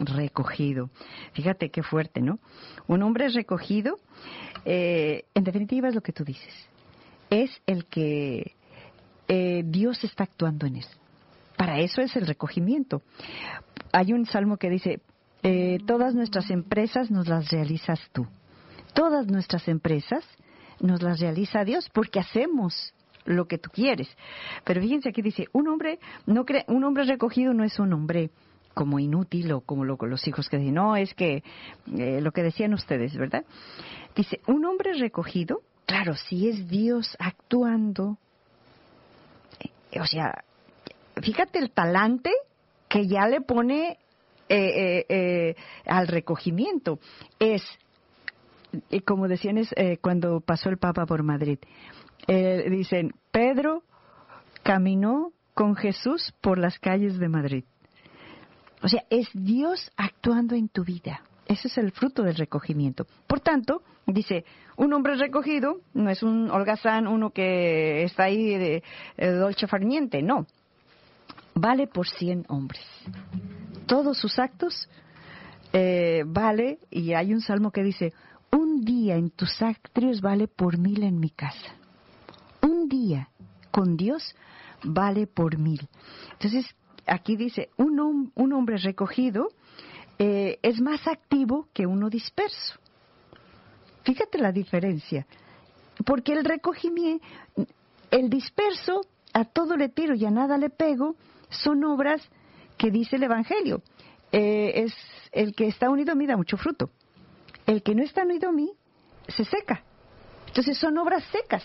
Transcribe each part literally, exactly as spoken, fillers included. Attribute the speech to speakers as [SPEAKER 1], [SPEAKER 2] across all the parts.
[SPEAKER 1] recogido. Fíjate qué fuerte, ¿no? Un hombre recogido, eh, en definitiva es lo que tú dices. Es el que eh, Dios está actuando en él. Para eso es el recogimiento. Hay un salmo que dice, eh, todas nuestras empresas nos las realizas tú. Todas nuestras empresas nos las realiza Dios porque hacemos lo que tú quieres. Pero fíjense aquí dice, un hombre no cree, un hombre recogido no es un hombre como inútil o como lo, los hijos que dicen, no, es que eh, lo que decían ustedes, ¿verdad? Dice, un hombre recogido, claro, si es Dios actuando, eh, o sea, fíjate el talante que ya le pone eh, eh, eh, al recogimiento. Es, eh, como decían es, eh, cuando pasó el Papa por Madrid, eh, dicen, Pedro caminó con Jesús por las calles de Madrid. O sea, es Dios actuando en tu vida. Ese es el fruto del recogimiento. Por tanto, dice, un hombre recogido no es un holgazán, uno que está ahí de, de dolce farniente, no. Vale por cien hombres. Todos sus actos eh, vale, y hay un salmo que dice, un día en tus atrios vale por mil en mi casa. Un día con Dios vale por mil. Entonces, aquí dice, un, hom- un hombre recogido eh, es más activo que uno disperso. Fíjate la diferencia. Porque el recogimiento, el disperso, a todo le tiro y a nada le pego, son obras que dice el Evangelio. Eh, es el que está unido a mí da mucho fruto. El que no está unido a mí se seca. Entonces son obras secas.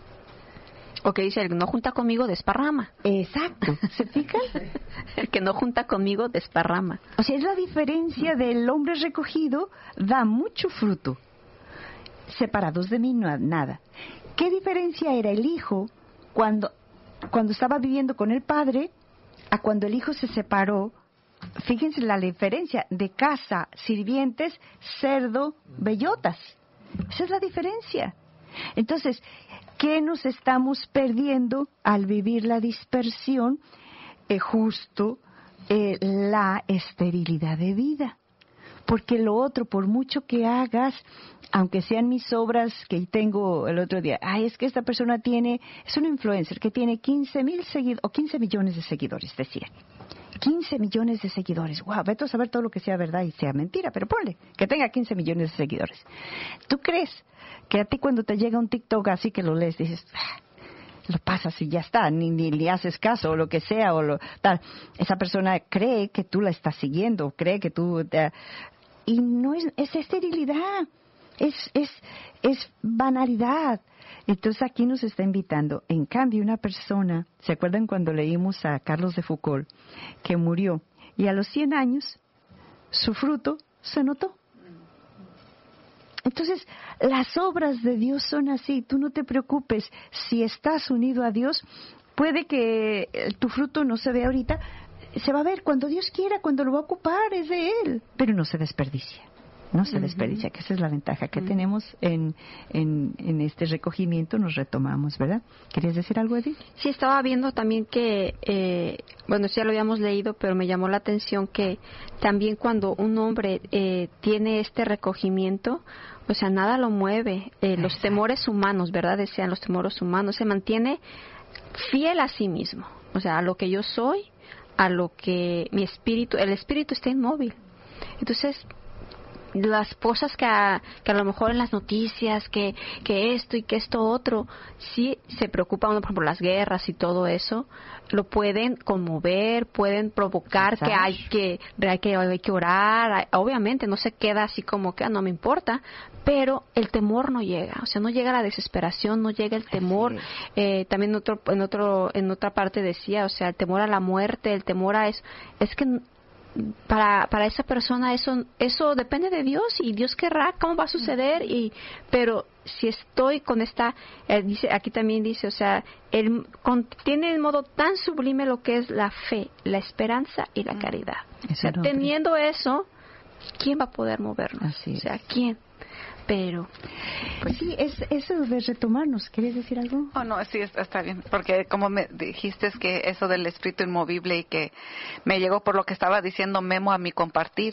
[SPEAKER 2] O que dice, el que no junta conmigo desparrama.
[SPEAKER 1] Exacto. ¿Se fijan?
[SPEAKER 2] El que no junta conmigo desparrama.
[SPEAKER 1] O sea, es la diferencia del hombre recogido, da mucho fruto. Separados de mí, no, nada. ¿Qué diferencia era el hijo cuando, cuando estaba viviendo con el padre a cuando el hijo se separó? Fíjense la diferencia de casa, sirvientes, cerdo, bellotas. Esa es la diferencia. Entonces, ¿qué nos estamos perdiendo al vivir la dispersión? Eh, justo eh, la esterilidad de vida. Porque lo otro, por mucho que hagas, aunque sean mis obras que tengo el otro día, ay, es que esta persona tiene, es un influencer que tiene quince mil seguidores, o quince millones de seguidores, decían. quince millones de seguidores. Wow, vete a saber todo lo que sea verdad y sea mentira, pero ponle que tenga quince millones de seguidores. ¿Tú crees que a ti cuando te llega un TikTok así que lo lees, dices, ah, lo pasas y ya está, ni, ni le haces caso o lo que sea, o lo tal? Esa persona cree que tú la estás siguiendo, cree que tú... Te, y no es, es esterilidad, es, es, es banalidad. Entonces aquí nos está invitando. En cambio, una persona, ¿se acuerdan cuando leímos a Carlos de Foucault, que murió? Y a los cien años, su fruto se notó. Entonces, las obras de Dios son así. Tú no te preocupes. Si estás unido a Dios, puede que tu fruto no se vea ahorita. Se va a ver cuando Dios quiera, cuando lo va a ocupar, es de Él. Pero no se desperdicia. No se desperdicia, que esa es la ventaja que uh-huh. tenemos en, en, en este recogimiento, nos retomamos, ¿verdad? ¿Querías decir algo, Edith?
[SPEAKER 2] Sí, estaba viendo también que, eh, bueno, sí ya lo habíamos leído, pero me llamó la atención que también cuando un hombre eh, tiene este recogimiento, o sea, nada lo mueve, eh, los temores humanos, ¿verdad? Decían los temores humanos, se mantiene fiel a sí mismo, o sea, a lo que yo soy, a lo que mi espíritu, el espíritu está inmóvil. Entonces, las cosas que a, que a lo mejor en las noticias, que, que esto y que esto otro, sí se preocupa uno, por ejemplo, las guerras y todo eso, lo pueden conmover, pueden provocar que hay que, hay que hay que orar, obviamente no se queda así como que ah, no me importa, pero el temor no llega, o sea, no llega la desesperación, no llega el temor. Eh, también en otro, en otro, en otra parte decía, o sea, el temor a la muerte, el temor a eso, es que para para esa persona eso eso depende de Dios y Dios querrá cómo va a suceder, y pero si estoy con esta eh, dice aquí también dice, o sea, él tiene el modo tan sublime lo que es la fe, la esperanza y la caridad. O sea, teniendo eso, ¿quién va a poder movernos?
[SPEAKER 1] Así
[SPEAKER 2] o sea, ¿quién? Pero
[SPEAKER 1] pues sí, es eso de retomarnos. ¿Quieres decir algo?
[SPEAKER 3] Oh, no, sí, está bien, porque como me dijiste es que eso del espíritu inmovible y que me llegó por lo que estaba diciendo Memo a mi compartir,